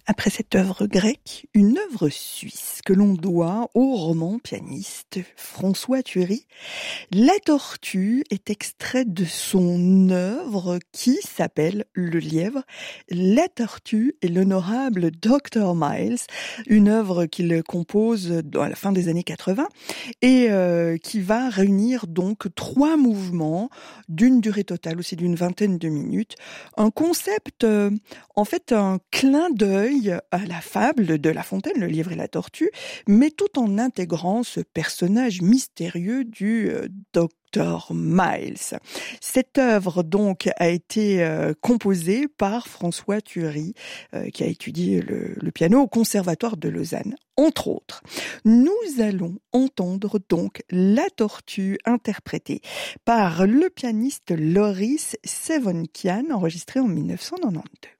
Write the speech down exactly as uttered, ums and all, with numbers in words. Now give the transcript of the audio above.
Après cette œuvre grecque, une œuvre suisse que l'on doit au roman pianiste François Thury. La Tortue est extraite de son œuvre qui s'appelle Le Lièvre. La Tortue et l'honorable docteur Miles, une œuvre qu'il compose à la fin des années quatre-vingts et euh, qui va réunir donc trois mouvements d'une durée totale aussi d'une vingtaine de minutes. Un concept, euh, en fait, un clin d'œil à la fable de La Fontaine, Le Lièvre et la Tortue, mais tout en intégrant ce personnage mystérieux du euh, docteur Miles. Cette œuvre donc a été euh, composée par François Thury, euh, qui a étudié le, le piano au Conservatoire de Lausanne, entre autres. Nous allons entendre donc La Tortue interprétée par le pianiste Loris Sevonkian, enregistrée en mille neuf cent quatre-vingt-douze.